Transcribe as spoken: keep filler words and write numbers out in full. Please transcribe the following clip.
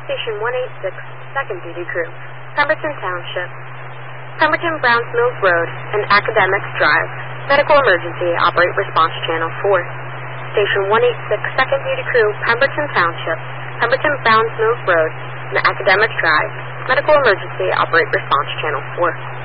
Station one eighty-six, second Duty Crew, Pemberton Township. Pemberton Browns Mills Road and Academics Drive. Medical Emergency, operate Response Channel four. Station one eighty-six, second Duty Crew, Pemberton Township. Pemberton Browns Mills Road and Academics Drive. Medical Emergency, operate Response Channel four.